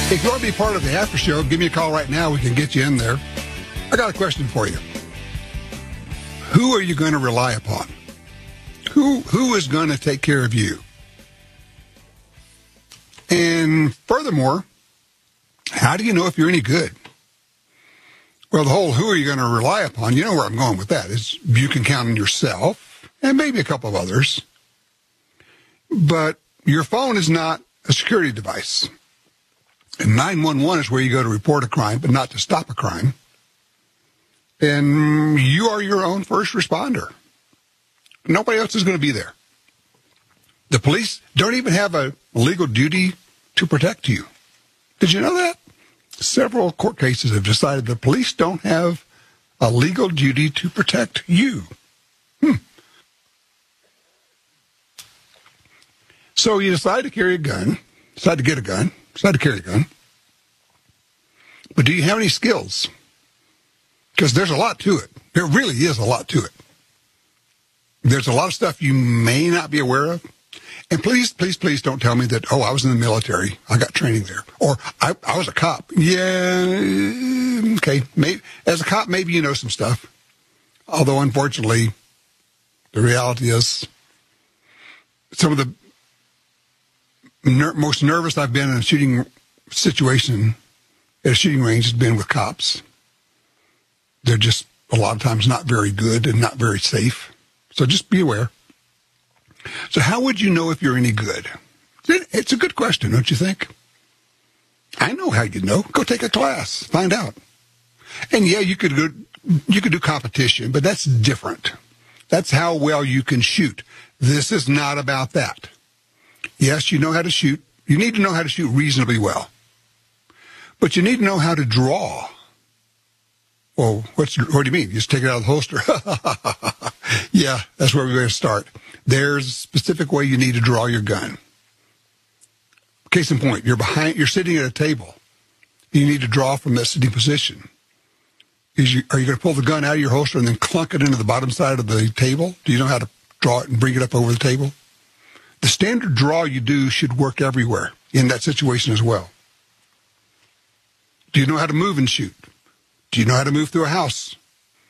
If you want to be part of the after show, give me a call right now. We can get you in there. I got a question for you. Who are you going to rely upon? Who is going to take care of you? And furthermore, how do you know if you're any good? Well, the whole who are you going to rely upon, you know where I'm going with that, is you can count on yourself and maybe a couple of others. But your phone is not a security device. And 911 is where you go to report a crime, but not to stop a crime. And you are your own first responder. Nobody else is going to be there. The police don't even have a legal duty to protect you. Did you know that? Several court cases have decided the police don't have a legal duty to protect you. So you decide to carry a gun, decide to get a gun, decide to carry a gun. But do you have any skills? Because there's a lot to it. There really is a lot to it. There's a lot of stuff you may not be aware of. And please, please, please don't tell me that, I was in the military. I got training there. Or I was a cop. Yeah, okay. As a cop, maybe you know some stuff. Although, unfortunately, the reality is some of the most nervous I've been in a shooting situation at a shooting range has been with cops. They're just a lot of times not very good and not very safe. So just be aware. So how would you know if you're any good? It's a good question, don't you think? I know how you know. Go take a class. Find out. And yeah, you could do competition, but that's different. That's how well you can shoot. This is not about that. Yes, you know how to shoot. You need to know how to shoot reasonably well. But you need to know how to draw. Well, what do you mean? You just take it out of the holster? Yeah, that's where we're going to start. There's a specific way you need to draw your gun. Case in point, you're sitting at a table. You need to draw from that sitting position. Are you going to pull the gun out of your holster and then clunk it into the bottom side of the table? Do you know how to draw it and bring it up over the table? The standard draw you do should work everywhere in that situation as well. Do you know how to move and shoot? Do you know how to move through a house?